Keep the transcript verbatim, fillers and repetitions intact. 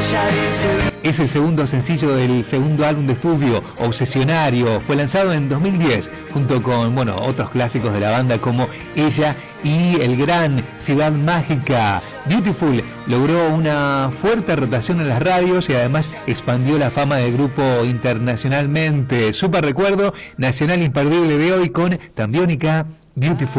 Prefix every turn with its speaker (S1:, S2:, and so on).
S1: Es el segundo sencillo del segundo álbum de estudio, Obsesionario. Fue lanzado en dos mil diez, junto con bueno, otros clásicos de la banda como Ella y el gran Ciudad Mágica. Beautiful logró una fuerte rotación en las radios y además expandió la fama del grupo internacionalmente. Super recuerdo nacional imperdible de hoy con Tambiónica, Beautiful.